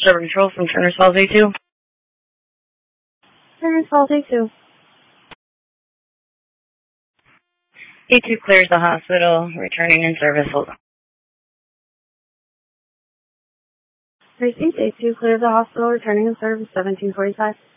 Server Control from Turner's Falls A2. Turner's Falls A2. A2 clears the hospital, returning in service. Hold on. Received A2 clears the hospital, returning in service 1745.